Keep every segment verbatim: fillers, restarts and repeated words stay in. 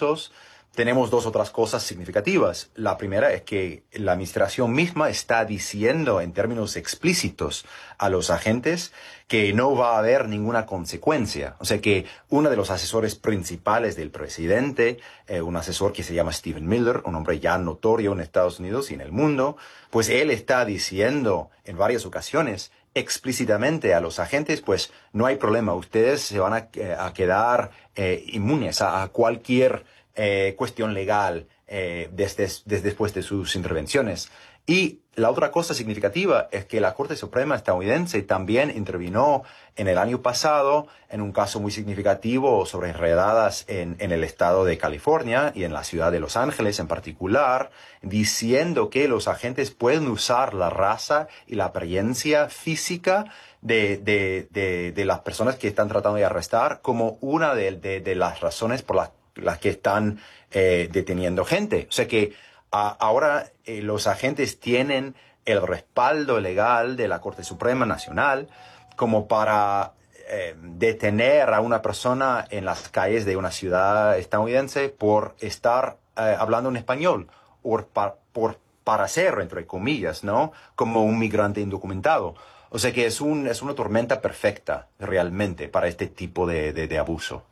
abusos, tenemos dos otras cosas significativas. La primera es que la administración misma está diciendo en términos explícitos a los agentes que no va a haber ninguna consecuencia. O sea que uno de los asesores principales del presidente, eh, un asesor que se llama Stephen Miller, un hombre ya notorio en Estados Unidos y en el mundo, pues él está diciendo en varias ocasiones explícitamente a los agentes, pues no hay problema, ustedes se van a, a quedar eh, inmunes a, a cualquier Eh, cuestión legal eh, desde, desde después de sus intervenciones. Y la otra cosa significativa es que la Corte Suprema estadounidense también intervino en el año pasado en un caso muy significativo sobre redadas en, en el estado de California y en la ciudad de Los Ángeles en particular, diciendo que los agentes pueden usar la raza y la apariencia física de, de, de, de las personas que están tratando de arrestar como una de, de, de las razones por las las que están eh, deteniendo gente. O sea que a, ahora eh, los agentes tienen el respaldo legal de la Corte Suprema Nacional como para eh, detener a una persona en las calles de una ciudad estadounidense por estar eh, hablando en español o por, por para ser, entre comillas, ¿no? Como un migrante indocumentado. O sea que es, un, es una tormenta perfecta realmente para este tipo de, de, de abuso.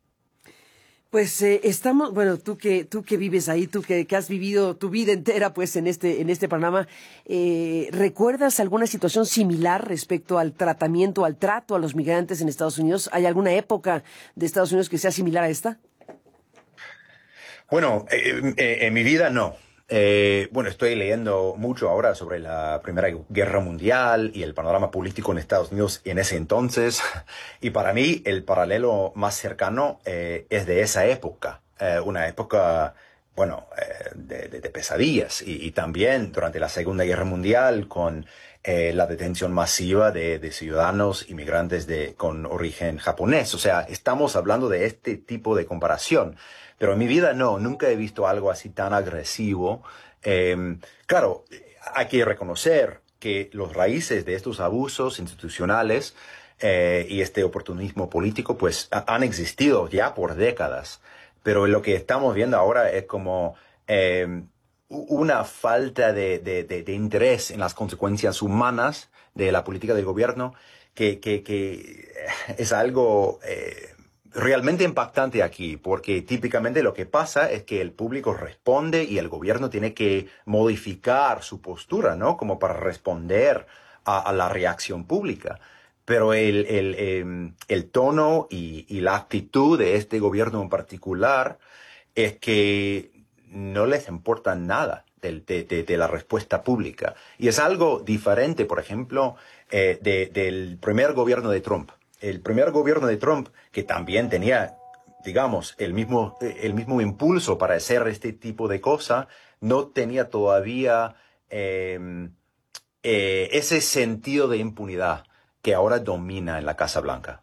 Pues eh, estamos, bueno, tú que tú que vives ahí, tú que, que has vivido tu vida entera, pues en este en este Panamá, eh, ¿recuerdas alguna situación similar respecto al tratamiento, al trato a los migrantes en Estados Unidos? ¿Hay alguna época de Estados Unidos que sea similar a esta? Bueno, eh, eh, en mi vida no. Eh, bueno, estoy leyendo mucho ahora sobre la Primera Guerra Mundial y el panorama político en Estados Unidos en ese entonces. Y para mí el paralelo más cercano eh, es de esa época. Eh, una época, bueno, eh, de, de, de pesadillas. Y, y también durante la Segunda Guerra Mundial con eh, la detención masiva de, de ciudadanos inmigrantes de, con origen japonés. O sea, estamos hablando de este tipo de comparación. Pero en mi vida no, nunca he visto algo así tan agresivo. Eh, claro, hay que reconocer que los raíces de estos abusos institucionales eh, y este oportunismo político pues ha, han existido ya por décadas. Pero lo que estamos viendo ahora es como eh, una falta de, de, de, de interés en las consecuencias humanas de la política del gobierno que, que, que es algo Eh, realmente impactante aquí, porque típicamente lo que pasa es que el público responde y el gobierno tiene que modificar su postura, ¿no? Como para responder a, a la reacción pública. Pero el, el, eh, el tono y, y la actitud de este gobierno en particular es que no les importa nada de, de, de, de la respuesta pública. Y es algo diferente, por ejemplo, eh, de, del primer gobierno de Trump. El primer gobierno de Trump, que también tenía, digamos, el mismo, el mismo impulso para hacer este tipo de cosas, no tenía todavía eh, eh, ese sentido de impunidad que ahora domina en la Casa Blanca.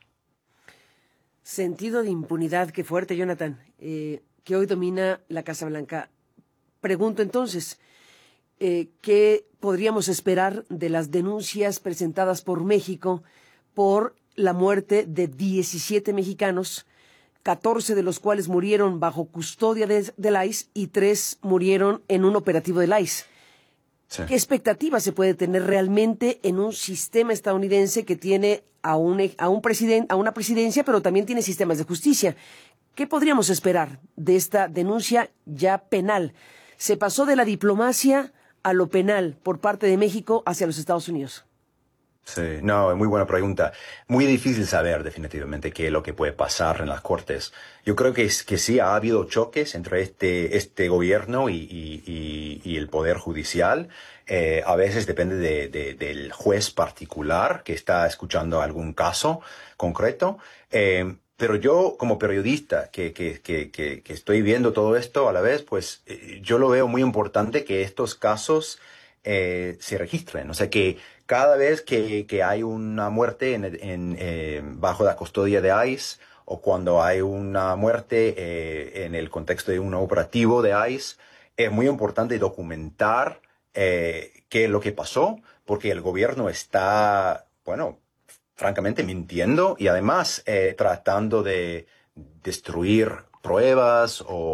Sentido de impunidad, qué fuerte, Jonathan, eh, que hoy domina la Casa Blanca. Pregunto entonces, eh, ¿qué podríamos esperar de las denuncias presentadas por México por la muerte de diecisiete mexicanos, catorce de los cuales murieron bajo custodia de, del I C E y tres murieron en un operativo del I C E? Sí. ¿Qué expectativa se puede tener realmente en un sistema estadounidense que tiene a, un, a, un presiden, a una presidencia, pero también tiene sistemas de justicia? ¿Qué podríamos esperar de esta denuncia ya penal? Se pasó de la diplomacia a lo penal por parte de México hacia los Estados Unidos. Sí, no, es muy buena pregunta. Muy difícil saber definitivamente qué es lo que puede pasar en las cortes. Yo creo que, es, que sí ha habido choques entre este, este gobierno y, y, y, y el poder judicial. Eh, a veces depende de, de, del juez particular que está escuchando algún caso concreto. Eh, pero yo, como periodista que, que, que, que, que estoy viendo todo esto a la vez, pues eh, yo lo veo muy importante que estos casos eh, se registren. O sea, que cada vez que, que hay una muerte en, en, eh, bajo la custodia de I C E o cuando hay una muerte eh, en el contexto de un operativo de I C E, es muy importante documentar eh, qué es lo que pasó, porque el gobierno está, bueno, francamente mintiendo y además eh, tratando de destruir pruebas o